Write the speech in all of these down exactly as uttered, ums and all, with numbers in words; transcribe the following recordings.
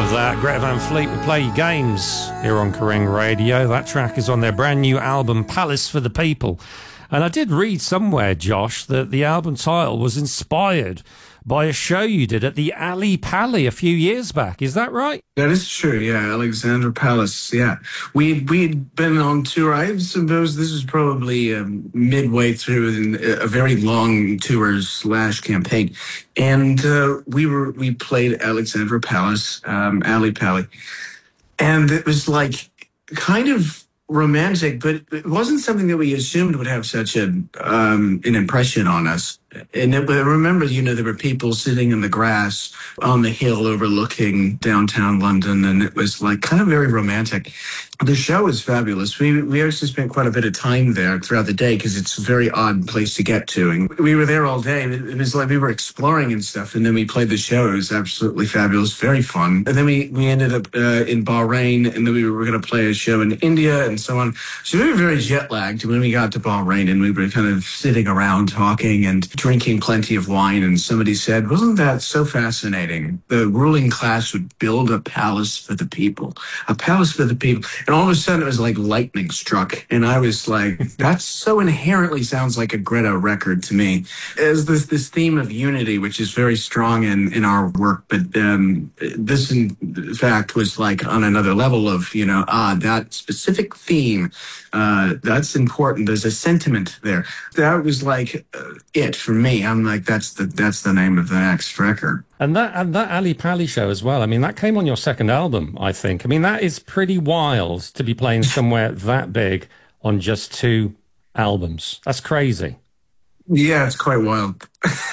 of that. Greta Van Fleet will play games here on Kerrang Radio. That track is on their brand new album, Palace for the People. And I did read somewhere, Josh, that the album title was inspired by a show you did at the Ali Pali a few years back. Is that right? That is true, yeah. Alexandra Palace, yeah. We, we'd been on tour. I suppose this was probably um, midway through a very long tour slash campaign. And uh, we were we played Alexandra Palace, um, Ali Pali. And it was like kind of romantic, but it wasn't something that we assumed would have such a, um, an impression on us. And it, I remember, you know, there were people sitting in the grass on the hill overlooking downtown London, and it was like kind of very romantic. The show is fabulous. We we actually spent quite a bit of time there throughout the day because it's a very odd place to get to. And we were there all day. It was like we were exploring and stuff, and then we played the show. It was absolutely fabulous, very fun. And then we, we ended up uh, in Bahrain, and then we were going to play a show in India and so on. So we were very jet-lagged when we got to Bahrain, and we were kind of sitting around talking and drinking plenty of wine, and somebody said, wasn't that so fascinating? The ruling class would build a palace for the people, a palace for the people. And all of a sudden it was like lightning struck. And I was like, that so inherently sounds like a Greta record to me. There's this, this theme of unity, which is very strong in, in our work. But um, this, in fact, was like on another level of, you know, ah, that specific theme, uh, that's important. There's a sentiment there. That was like uh, it for me. I'm like, that's the that's the name of the next record. And that and that Ali Pali show as well. I mean, that came on your second album, I think. I mean, that is pretty wild to be playing somewhere that big on just two albums. That's crazy. Yeah, it's quite wild.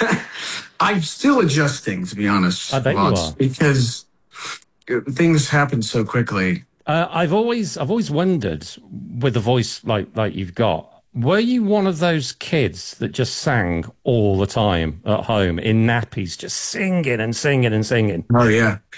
I'm still adjusting, to be honest. I bet lots, you are. Because things happen so quickly. Uh, I've always I've always wondered, with a voice like like you've got, were you one of those kids that just sang all the time at home in nappies, just singing and singing and singing? Oh, yeah.